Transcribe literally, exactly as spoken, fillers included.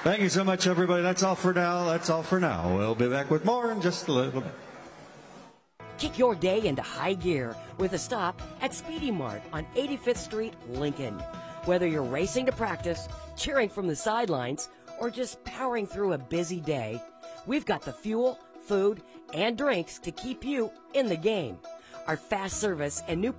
Thank you so much, everybody. That's all for now. That's all for now. We'll be back with more in just a little bit. Kick your day into high gear with a stop at Speedy Mart on eighty-fifth Street, Lincoln. Whether you're racing to practice, cheering from the sidelines, or just powering through a busy day, we've got the fuel, food, and drinks to keep you in the game. Our fast service and new